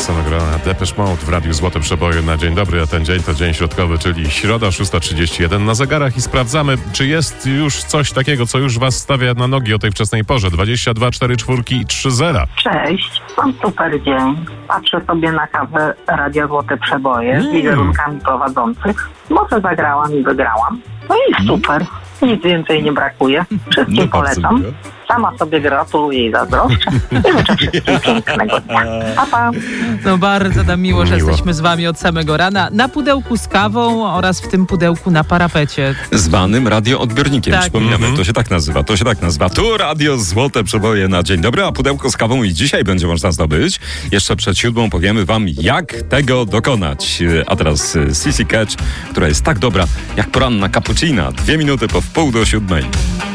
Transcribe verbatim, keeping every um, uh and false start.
samego rana. Depeche Mode w Radiu Złote Przeboje na dzień dobry, a ten dzień to dzień środkowy, czyli środa szósta trzydzieści jeden na zegarach i sprawdzamy, czy jest już coś takiego, co już was stawia na nogi o tej wczesnej porze. dwadzieścia dwa, cztery czwórki i trzy zera. Cześć, mam super dzień. Patrzę sobie na kawę Radia Złote Przeboje Mm. z wizerunkami prowadzących. Może zagrałam i wygrałam. No i super. Nic więcej nie brakuje. Wszystkim No bardzo polecam. miło. Sama sobie gratuluję i zazdroszczę. I życzę wszystkim pięknego dnia. Pa, pa. No bardzo nam miło, że Miło. jesteśmy z wami od samego rana. Na pudełku z kawą oraz w tym pudełku na parapecie. Zwanym radioodbiornikiem. Tak. Przypominamy, Mhm. to się tak nazywa, to się tak nazywa. Tu Radio Złote Przeboje na dzień dobry, a pudełko z kawą i dzisiaj będzie można zdobyć. Jeszcze przed siódmą powiemy wam, jak tego dokonać. A teraz Sissy Catch, która jest tak dobra jak poranna cappuccina. Dwie minuty po wpół do siódmej.